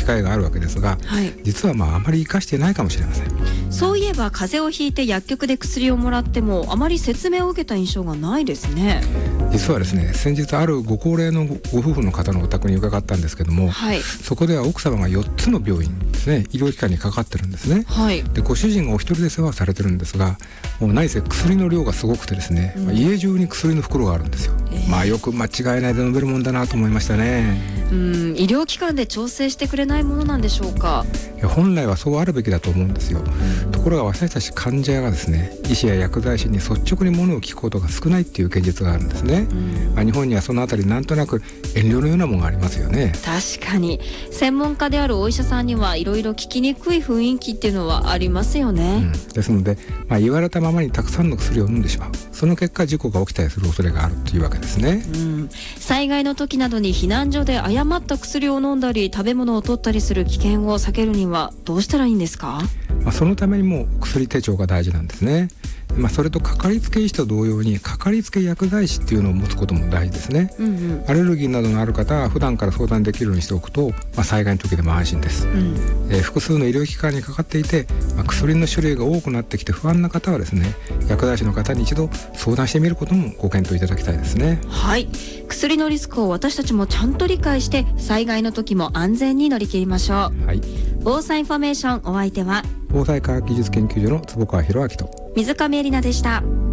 機会があるわけですが、実はあまり活かしていないかもしれません。 そういえば風邪をひいて薬局で薬をもらってもあまり説明を受けた印象がないですね。 実はですね、先日あるご高齢のご夫婦の方のお宅に伺ったんですけども、そこでは奥様が4つの病院ですね、医療機関にかかってるんですね。でご主人がお一人で世話されてるんですが、もう何せ薬の量がすごくてですね、家中に薬の袋があるんですよ。よく間違えないで飲めるもんだなと思いましたね。 医療機関で調整してくれないものなんでしょうか。 本来はそうあるべきだと思うんですよ。ところが私たち患者がですね、医師や薬剤師に率直にものを聞くことが少ないっていう現実があるんですね。日本にはそのあたりなんとなく遠慮のようなものがありますよね。 確かに専門家であるお医者さんにはいろいろ聞きにくい雰囲気っていうのはありますよね。 ですので、言われたままにたくさんの薬を飲んでしまう、その結果事故が起きたりする恐れがあるというわけですね。 災害の時などに避難所で誤った薬を飲んだり食べ物を取ったりする危険を避けるにはどうしたらいいんですか。 そのためにも薬手帳が大事なんですね。それとかかりつけ医師と同様にかかりつけ薬剤師っていうのを持つことも大事ですね。アレルギーなどのある方は普段から相談できるようにしておくと、災害の時でも安心です。複数の医療機関にかかっていて、薬の種類が多くなってきて不安な方はですね、薬剤師の方に一度相談してみることもご検討いただきたいですね。 薬のリスクを私たちもちゃんと理解して災害の時も安全に乗り切りましょう。防災インフォメーション、お相手は防災科学技術研究所の坪川博明と水上恵里奈でした。